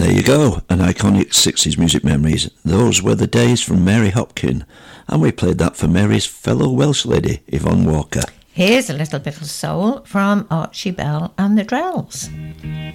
There you go, an iconic 60s music memories. Those were the days from Mary Hopkin, and we played that for Mary's fellow Welsh lady, Yvonne Walker. Here's a little bit of soul from Archie Bell and the Drells.